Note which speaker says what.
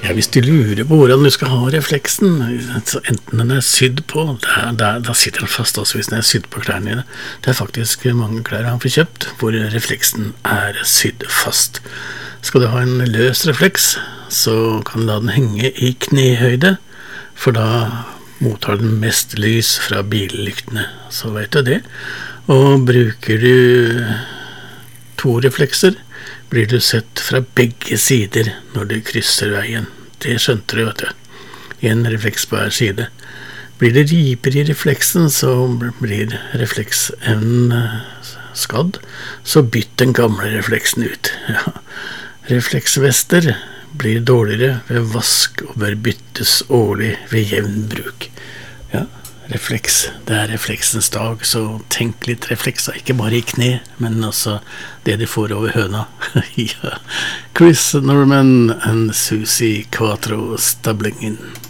Speaker 1: Ja, hvis du lurer på hvordan du skal ha refleksen, så enten den sydd på, da sitter den fast også hvis den sydd på klærne dine. Det faktisk mange klær han får kjøpt, hvor refleksen sydd fast. Skal du ha en løs refleks, så kan du la den henge i knehøyde, for da mottar den mest lys fra billyktene, så vet du det. Og bruker du 2 reflekser, blir du sett fra begge sider når du krysser veien. Det skjønte du, vet du. En refleks på hver side. Blir det riper i refleksen, så blir refleksevnen skadd, så bytt den gamle refleksen ut. Ja. Refleksvester blir dårligere ved vask og bør byttes årlig ved jevn bruk. Ja. Refleks, det refleksens dag, så tenk litt reflekser, ikke bare i kne, men også det de får over høna. Ja. Chris Norman and Susie Quattro Stablingen.